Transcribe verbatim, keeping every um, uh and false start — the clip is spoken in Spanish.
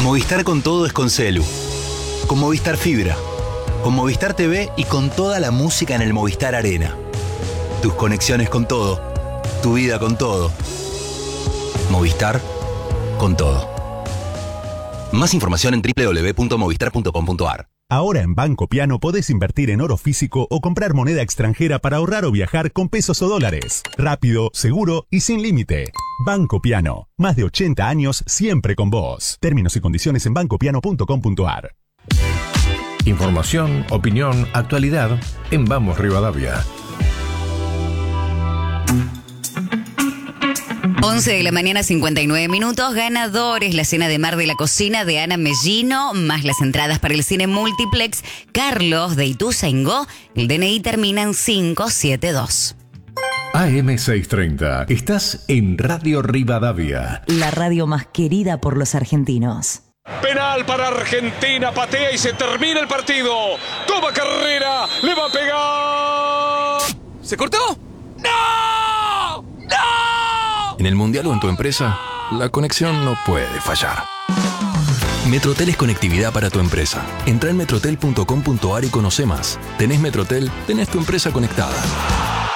Movistar con todo es con Celu. Con Movistar Fibra. Con Movistar T V y con toda la música en el Movistar Arena. Tus conexiones con todo. Tu vida con todo. Movistar con todo. Más información en doble u doble u doble u punto movistar punto com punto a r. Ahora en Banco Piano podés invertir en oro físico o comprar moneda extranjera para ahorrar o viajar con pesos o dólares. Rápido, seguro y sin límite. Banco Piano. Más de ochenta años siempre con vos. Términos y condiciones en banco piano punto com punto a r. Información, opinión, actualidad en Vamos Rivadavia. once de la mañana, cincuenta y nueve minutos. Ganadores, la cena de Mar de la Cocina de Ana Mellino, más las entradas para el cine multiplex Carlos de Ituzaingó. El D N I termina en cinco siete dos. A M seiscientos treinta. Estás en Radio Rivadavia. La radio más querida por los argentinos. Penal para Argentina, patea y se termina el partido. Toma carrera, le va a pegar. ¿Se cortó? ¡No! ¡No! En el Mundial o en tu empresa, la conexión no puede fallar. Metrotel es conectividad para tu empresa. Entra en metrotel punto com punto a r y conoce más. Tenés Metrotel, tenés tu empresa conectada.